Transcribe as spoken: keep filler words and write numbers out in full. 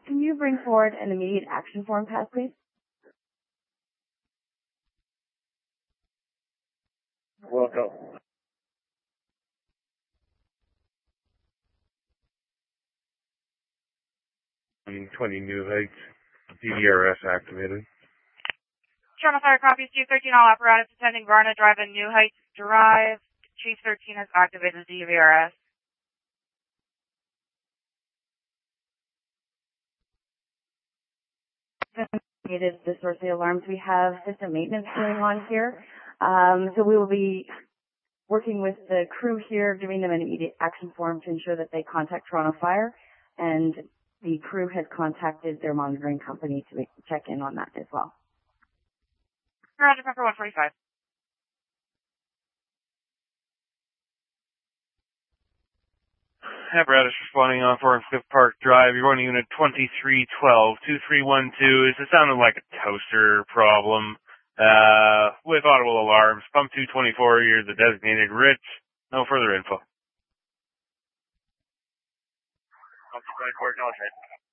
Can you bring forward an immediate action form, Pat, please? Welcome. twenty New Heights, D E R S activated. Toronto Fire copies Chief thirteen, all apparatus attending Varna Drive and New Heights Drive. Chief thirteen has activated the D V R S. Needed the source of the alarms. We have system maintenance going on here. Um, so we will be working with the crew here, giving them an immediate action form to ensure that they contact Toronto Fire, and the crew has contacted their monitoring company to make, check in on that as well. Roger, Pepper one forty-five. Apparatus responding on for Cliff Park Drive. You're running unit twenty-three twelve, two three one two. It sounded like a toaster problem uh, with audible alarms. Pump two twenty-four, you're the designated Rich. No further info. Pump two twenty-four, acknowledge.